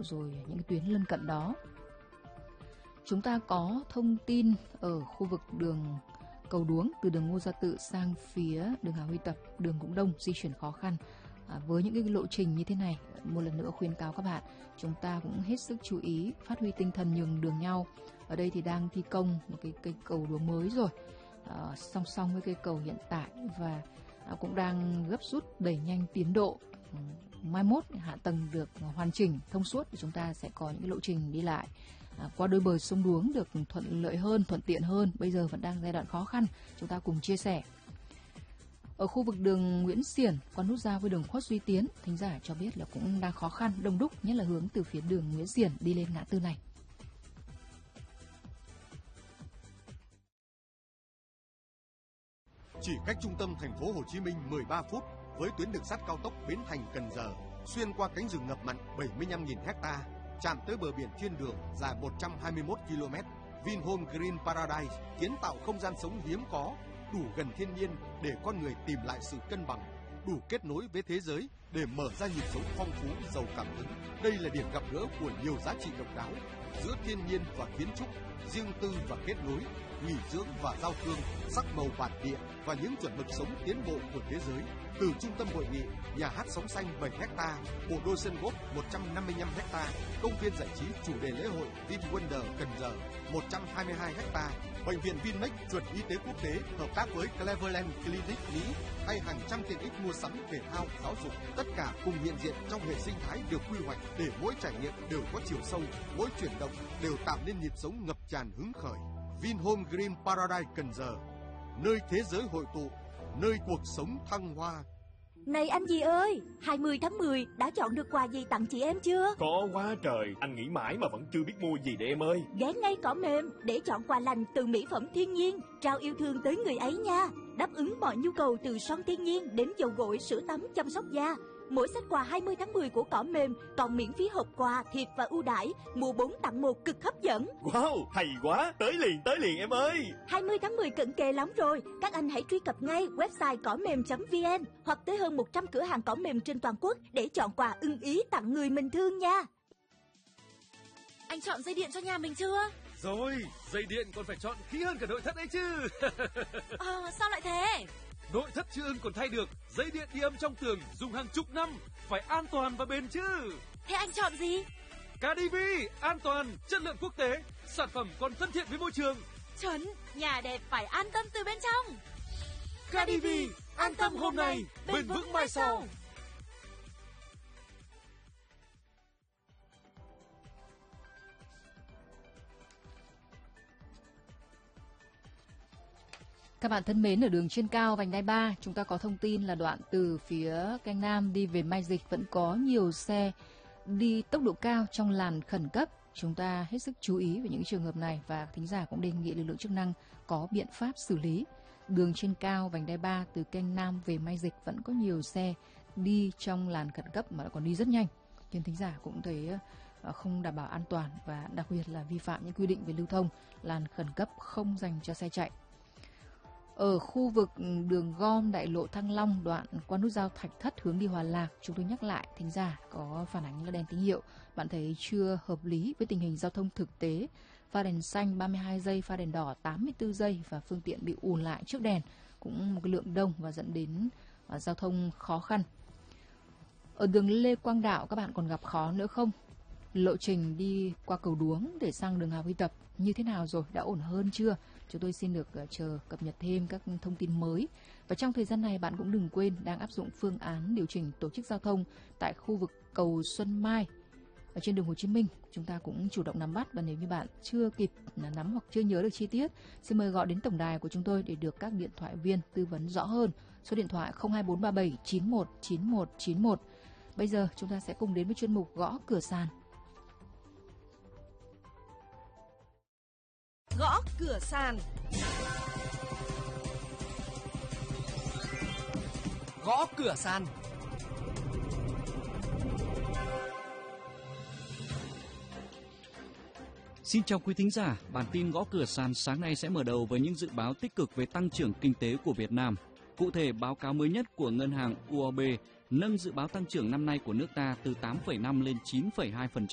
rồi những cái tuyến lân cận đó. Chúng ta có thông tin ở khu vực đường Cầu Đuống, từ đường Ngô Gia Tự sang phía đường Hà Huy Tập, đường cũng đông, di chuyển khó khăn. Với những cái lộ trình như thế này, một lần nữa khuyên cáo các bạn, chúng ta cũng hết sức chú ý, phát huy tinh thần nhường đường nhau. Ở đây thì đang thi công một cái cây cầu đuống mới rồi, song song với cây cầu hiện tại, và cũng đang gấp rút đẩy nhanh tiến độ. Mai mốt hạ tầng được hoàn chỉnh, thông suốt thì chúng ta sẽ có những lộ trình đi lại qua đôi bờ sông Đuống được thuận lợi hơn, thuận tiện hơn. Bây giờ vẫn đang giai đoạn khó khăn, chúng ta cùng chia sẻ. Ở khu vực đường Nguyễn Xiển, qua nút giao với đường Khuất Duy Tiến, thính giả cho biết là cũng đang khó khăn, đông đúc, nhất là hướng từ phía đường Nguyễn Xiển đi lên ngã tư này. Chỉ cách trung tâm thành phố Hồ Chí Minh 13 phút với tuyến đường sắt cao tốc Bến Thành - Cần Giờ, xuyên qua cánh rừng ngập mặn 75.000 ha, chạm tới bờ biển thiên đường dài 121 km. Vinhome Green Paradise kiến tạo không gian sống hiếm có, đủ gần thiên nhiên để con người tìm lại sự cân bằng, đủ kết nối với thế giới để mở ra nhịp sống phong phú, giàu cảm hứng. Đây là điểm gặp gỡ của nhiều giá trị độc đáo giữa thiên nhiên và kiến trúc, riêng tư và kết nối, nghỉ dưỡng và giao thương, sắc màu bản địa và những chuẩn mực sống tiến bộ của thế giới. Từ trung tâm hội nghị, nhà hát sống xanh 7 ha, bộ đôi sân golf 155 ha, công viên giải trí chủ đề lễ hội VinWonder Cần Giờ 122 ha, bệnh viện Vinmec chuẩn y tế quốc tế hợp tác với Cleveland Clinic Mỹ, hay hàng trăm tiện ích mua sắm, thể thao, giáo dục, tất cả cùng hiện diện trong hệ sinh thái được quy hoạch để mỗi trải nghiệm đều có chiều sâu, mỗi chuyển động đều tạo nên nhịp sống ngập tràn hứng khởi. Vinhome Green Paradise Cần Giờ, nơi thế giới hội tụ, nơi cuộc sống thăng hoa. Này anh gì ơi, 20 tháng 10 đã chọn được quà gì tặng chị em chưa? Có quá trời, anh nghĩ mãi mà vẫn chưa biết mua gì để em ơi. Ghé ngay Cỏ Mềm để chọn quà lành từ mỹ phẩm thiên nhiên, trao yêu thương tới người ấy nha. Đáp ứng mọi nhu cầu từ son thiên nhiên đến dầu gội, sữa tắm, chăm sóc da. Mỗi set quà 20 tháng 10 của Cỏ Mềm còn miễn phí hộp quà, thiệp và ưu đãi, mua 4 tặng 1 cực hấp dẫn. Wow, hay quá, tới liền em ơi. 20 tháng 10 cận kề lắm rồi, các anh hãy truy cập ngay website cỏmềm.vn hoặc tới hơn 100 cửa hàng Cỏ Mềm trên toàn quốc để chọn quà ưng ý tặng người mình thương nha. Anh chọn dây điện cho nhà mình chưa? Rồi, dây điện còn phải chọn kỹ hơn cả nội thất ấy chứ. Sao lại thế? Nội thất chưa ưng còn thay được, dây điện đi âm trong tường dùng hàng chục năm, phải an toàn và bền chứ. Thế anh chọn gì? KDV, an toàn, chất lượng quốc tế, sản phẩm còn thân thiện với môi trường. Chuẩn, nhà đẹp phải an tâm từ bên trong. KDV, an tâm hôm nay, bền vững mai sau. Các bạn thân mến, ở đường trên cao vành đai 3, chúng ta có thông tin là đoạn từ phía Canh Nam đi về Mai Dịch vẫn có nhiều xe đi tốc độ cao trong làn khẩn cấp. Chúng ta hết sức chú ý về những trường hợp này và thính giả cũng đề nghị lực lượng chức năng có biện pháp xử lý. Đường trên cao vành đai 3 từ Canh Nam về Mai Dịch vẫn có nhiều xe đi trong làn khẩn cấp mà còn đi rất nhanh. Khiến thính giả cũng thấy không đảm bảo an toàn và đặc biệt là vi phạm những quy định về lưu thông, làn khẩn cấp không dành cho xe chạy. Ở khu vực đường gom đại lộ Thăng Long đoạn qua nút giao Thạch Thất hướng đi Hòa Lạc, chúng tôi nhắc lại thính giả có phản ánh là đèn tín hiệu bạn thấy chưa hợp lý với tình hình giao thông thực tế. Pha đèn xanh 32 giây, pha đèn đỏ 84 giây và phương tiện bị ùn lại trước đèn, cũng một cái lượng đông và dẫn đến giao thông khó khăn. Ở đường Lê Quang Đạo các bạn còn gặp khó nữa không? Lộ trình đi qua cầu Đuống để sang đường Hà Huy Tập như thế nào rồi? Đã ổn hơn chưa? Chúng tôi xin được chờ cập nhật thêm các thông tin mới. Và trong thời gian này bạn cũng đừng quên đang áp dụng phương án điều chỉnh tổ chức giao thông tại khu vực cầu Xuân Mai ở trên đường Hồ Chí Minh. Chúng ta cũng chủ động nắm bắt và nếu như bạn chưa kịp nắm hoặc chưa nhớ được chi tiết, xin mời gọi đến tổng đài của chúng tôi để được các điện thoại viên tư vấn rõ hơn. Số điện thoại 02437 919191. Bây giờ chúng ta sẽ cùng đến với chuyên mục Gõ Cửa Sàn. Gõ cửa sàn. Gõ cửa sàn. Xin chào quý thính giả, bản tin Gõ Cửa Sàn sáng nay sẽ mở đầu với những dự báo tích cực về tăng trưởng kinh tế của Việt Nam. Cụ thể, báo cáo mới nhất của ngân hàng UOB nâng dự báo tăng trưởng năm nay của nước ta từ 8,5 lên 9,2%.